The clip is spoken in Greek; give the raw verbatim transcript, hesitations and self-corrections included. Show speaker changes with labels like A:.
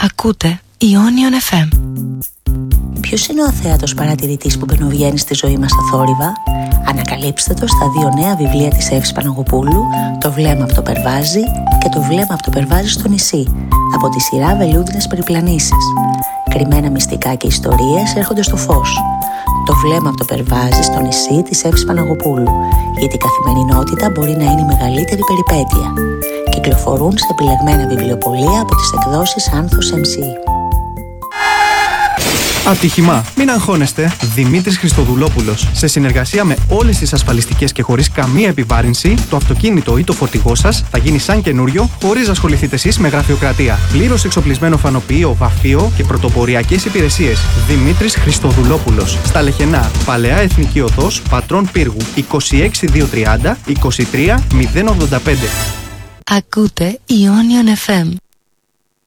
A: Ακούτε Ionion εφ εμ.
B: Ποιος είναι ο αθέατος παρατηρητής που μπαινοβγαίνει στη ζωή μας στα θόρυβα? Ανακαλύψτε το στα δύο νέα βιβλία της Εύης Παναγοπούλου, «Το βλέμμα από το Περβάζι» και «Το βλέμμα από το Περβάζι στο νησί», από τη σειρά Βελούδινες περιπλανήσεις. Κρυμμένα μυστικά και ιστορίες έρχονται στο φως. «Το βλέμμα από το Περβάζι στο νησί» της Εύης Παναγοπούλου, γιατί η καθημερινότητα μπορεί να είναι η μεγαλύτερη περιπέτεια. Κυκλοφορούν σε επιλεγμένα βιβλιοπωλεία από τις εκδόσεις Άνθος εμ σι.
C: Ατύχημα. Μην αγχώνεστε. Δημήτρης Χριστοδουλόπουλος. Σε συνεργασία με όλες τις ασφαλιστικές και χωρίς καμία επιβάρυνση, το αυτοκίνητο ή το φορτηγό σας θα γίνει σαν καινούριο, χωρίς να ασχοληθείτε εσείς με γραφειοκρατία. Πλήρως εξοπλισμένο φανοποιείο, βαφείο και πρωτοποριακές υπηρεσίες. Δημήτρης Χριστοδουλόπουλος. Στα Λεχενά. Παλαιά Εθνική Οδός, Πατρών Πύργου. είκοσι έξι διακόσια τριάντα είκοσι τρία μηδέν ογδόντα πέντε.
A: Ακούτε Ionion εφ εμ.